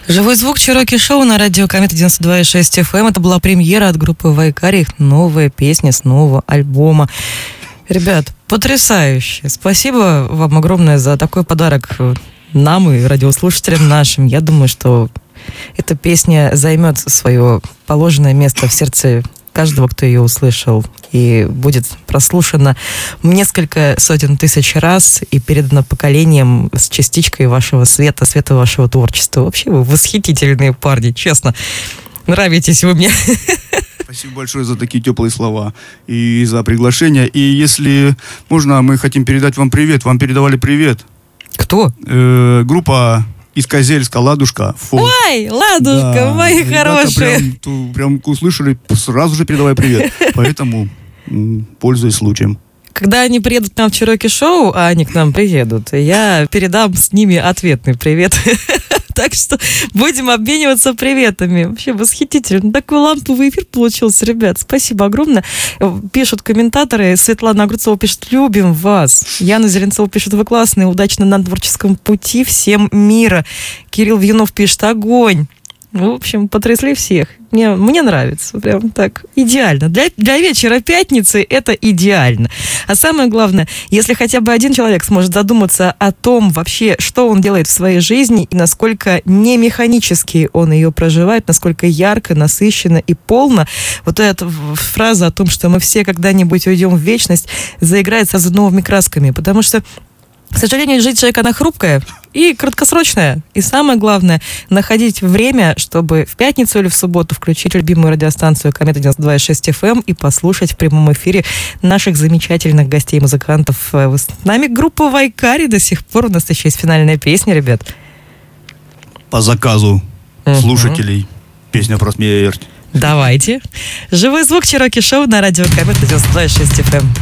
Живой звук Чироки Шоу на радио Комета 92,6 FM. Это была премьера от группы Вайкари, их новая песня с нового альбома. Ребят, потрясающе. Спасибо вам огромное за такой подарок нам и радиослушателям нашим. Я думаю, что эта песня займет свое положенное место в сердце каждого, кто ее услышал, и будет прослушана несколько сотен тысяч раз и передана поколениям с частичкой вашего света вашего творчества. Вообще вы восхитительные парни, честно. Нравитесь вы мне. Спасибо большое за такие теплые слова и за приглашение. И если можно, мы хотим передать вам привет. Вам передавали привет. Кто? Группа из Козельска, «Ладушка». Ой, «Ладушка», да, мои хорошие. Прям услышали, сразу же передавай привет. Поэтому пользуясь случаем. Когда они приедут к нам в Чироки Шоу, а они к нам приедут, я передам с ними ответный привет. Так что будем обмениваться приветами. Вообще восхитительно. Такой ламповый эфир получился, ребят. Спасибо огромное. Пишут комментаторы. Светлана Огурцова пишет: любим вас. Яна Зеленцова пишет: вы классные, удачно на творческом пути, всем мира. Кирилл Вьюнов пишет: огонь. В общем, потрясли всех. Мне нравится. Прям так идеально. Для вечера пятницы это идеально. А самое главное, если хотя бы один человек сможет задуматься о том вообще, что он делает в своей жизни и насколько не механически он ее проживает, насколько ярко, насыщенно и полно, вот эта фраза о том, что мы все когда-нибудь уйдем в вечность, заиграет сразу новыми красками. Потому что, к сожалению, жизнь человека, она хрупкая и краткосрочная. И самое главное, находить время, чтобы в пятницу или в субботу включить любимую радиостанцию Комета 92,6 FM и послушать в прямом эфире наших замечательных гостей-музыкантов. С нами группа Вайкари до сих пор. У нас еще есть финальная песня, ребят. По заказу слушателей. Песня про смерть. Давайте. Живой звук Чироки Шоу на радио Комета 92,6 FM.